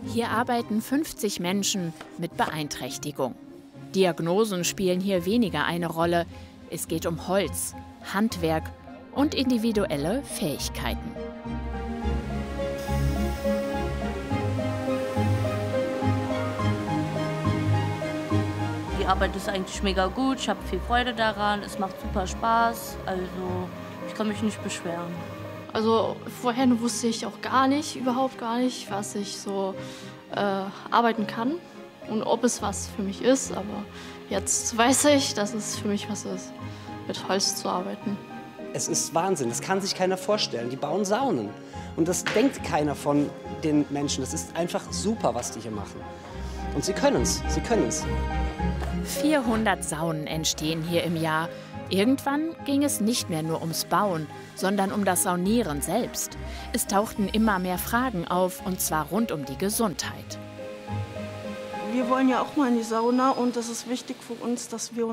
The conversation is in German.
Hier arbeiten 50 Menschen mit Beeinträchtigung. Diagnosen spielen hier weniger eine Rolle. Es geht um Holz, Handwerk und individuelle Fähigkeiten. Die Arbeit ist eigentlich mega gut, ich habe viel Freude daran, es macht super Spaß, also ich kann mich nicht beschweren. Also vorher wusste ich auch überhaupt gar nicht, was ich so arbeiten kann und ob es was für mich ist. Aber jetzt weiß ich, dass es für mich was ist, mit Holz zu arbeiten. Es ist Wahnsinn, das kann sich keiner vorstellen. Die bauen Saunen und das denkt keiner von den Menschen. Das ist einfach super, was die hier machen. Und sie können es. 400 Saunen entstehen hier im Jahr. Irgendwann ging es nicht mehr nur ums Bauen, sondern um das Saunieren selbst. Es tauchten immer mehr Fragen auf, und zwar rund um die Gesundheit. Wir wollen ja auch mal in die Sauna und das ist wichtig für uns, dass wir